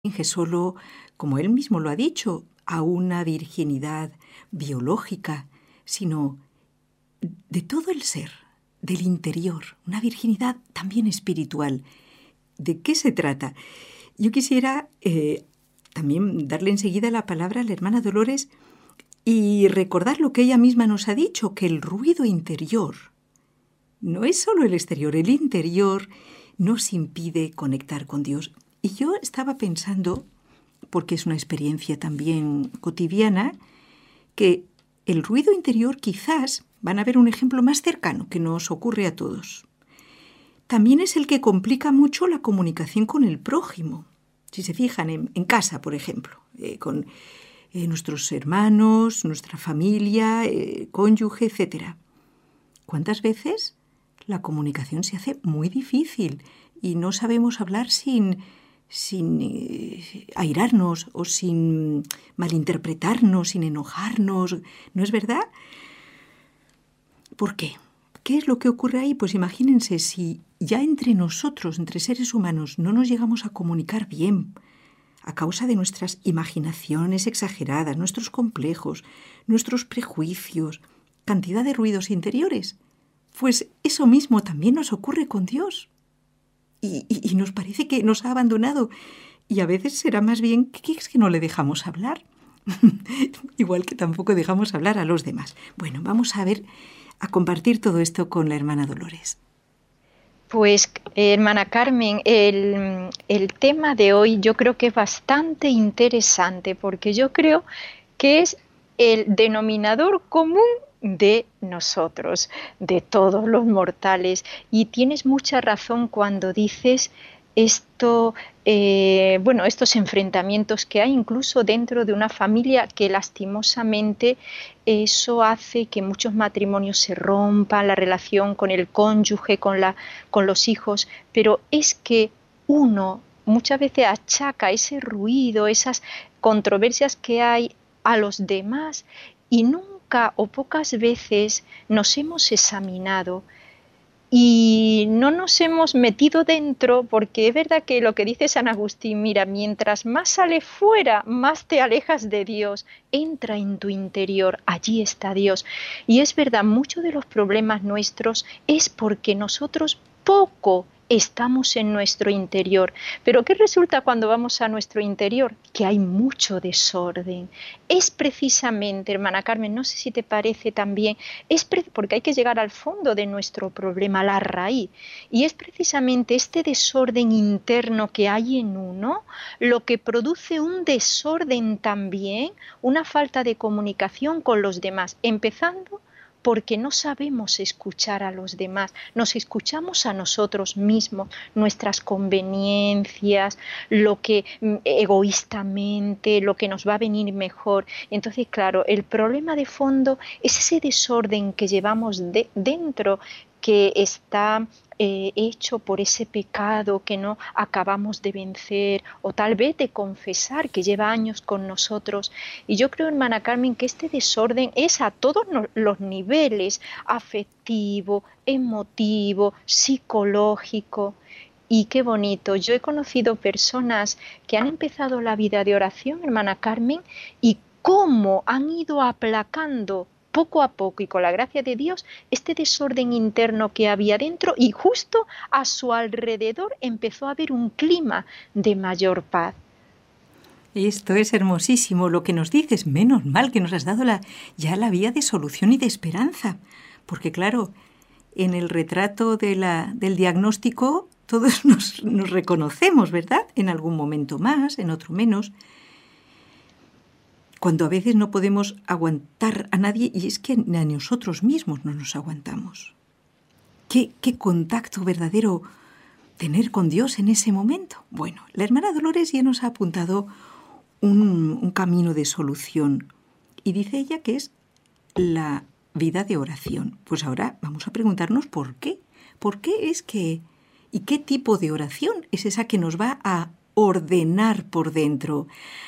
restringe solo, como él mismo lo ha dicho, a una virginidad biológica, sino de todo el ser, del interior, una virginidad también espiritual. ¿De qué se trata? Yo quisiera también darle enseguida la palabra a la hermana Dolores y recordar lo que ella misma nos ha dicho, que el ruido interior no es solo el exterior, el interior nos impide conectar con Dios. Y yo estaba pensando, porque es una experiencia también cotidiana, que el ruido interior quizás, van a ver un ejemplo más cercano que nos ocurre a todos, también es el que complica mucho la comunicación con el prójimo. Si se fijan en casa, por ejemplo, con nuestros hermanos, nuestra familia, cónyuge, etc. ¿Cuántas veces la comunicación se hace muy difícil y no sabemos hablar sin airarnos o sin malinterpretarnos, sin enojarnos? ¿No es verdad? ¿Por qué? ¿Qué es lo que ocurre ahí? Pues imagínense, si ya entre nosotros, entre seres humanos, no nos llegamos a comunicar bien a causa de nuestras imaginaciones exageradas, nuestros complejos, nuestros prejuicios, cantidad de ruidos interiores, pues eso mismo también nos ocurre con Dios. Y nos parece que nos ha abandonado. Y a veces será más bien que es que no le dejamos hablar. Igual que tampoco dejamos hablar a los demás. Bueno, vamos a compartir todo esto con la hermana Dolores. Pues, hermana Carmen, el tema de hoy yo creo que es bastante interesante porque yo creo que es el denominador común de nosotros, de todos los mortales. Y tienes mucha razón cuando dices estos enfrentamientos que hay incluso dentro de una familia, que lastimosamente eso hace que muchos matrimonios se rompan, la relación con el cónyuge, con los hijos, pero es que uno muchas veces achaca ese ruido, esas controversias que hay a los demás, y nunca o pocas veces nos hemos examinado y no nos hemos metido dentro, porque es verdad que lo que dice San Agustín, mira, mientras más sale fuera, más te alejas de Dios. Entra en tu interior, allí está Dios. Y es verdad, muchos de los problemas nuestros es porque nosotros poco estamos en nuestro interior. Pero ¿qué resulta cuando vamos a nuestro interior? Que hay mucho desorden. Es precisamente, hermana Carmen, no sé si te parece también, porque hay que llegar al fondo de nuestro problema, a la raíz. Y es precisamente este desorden interno que hay en uno lo que produce un desorden también, una falta de comunicación con los demás, empezando porque no sabemos escuchar a los demás, nos escuchamos a nosotros mismos, nuestras conveniencias, lo que egoístamente, lo que nos va a venir mejor. Entonces, claro, el problema de fondo es ese desorden que llevamos dentro, que está hecho por ese pecado que no acabamos de vencer, o tal vez de confesar, que lleva años con nosotros. Y yo creo, hermana Carmen, que este desorden es a todos los niveles: afectivo, emotivo, psicológico. Y qué bonito, yo he conocido personas que han empezado la vida de oración, hermana Carmen, y cómo han ido aplacando poco a poco y con la gracia de Dios este desorden interno que había dentro, y justo a su alrededor empezó a haber un clima de mayor paz. Esto es hermosísimo lo que nos dices. Menos mal que nos has dado ya la vía de solución y de esperanza. Porque claro, en el retrato del diagnóstico todos nos reconocemos, ¿verdad? En algún momento más, en otro menos. Cuando a veces no podemos aguantar a nadie, y es que ni a nosotros mismos no nos aguantamos. ¿Qué contacto verdadero tener con Dios en ese momento? Bueno, la hermana Dolores ya nos ha apuntado un camino de solución, y dice ella que es la vida de oración. Pues ahora vamos a preguntarnos por qué. ¿Por qué es que? ¿Y qué tipo de oración es esa que nos va a ordenar por dentro?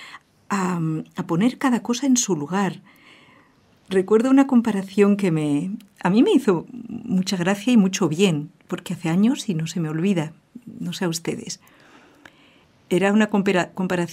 A poner cada cosa en su lugar. Recuerdo una comparación que a mí me hizo mucha gracia y mucho bien, porque hace años y no se me olvida, no sé a ustedes. era una comparación